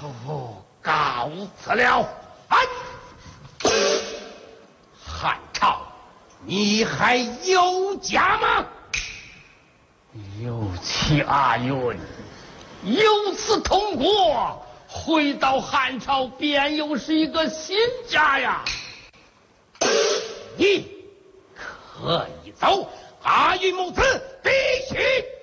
告辞了。哎，汉朝，你还有家吗？有其阿云，由此通过，回到汉朝，便又是一个新家呀。你可以走，阿云母子必须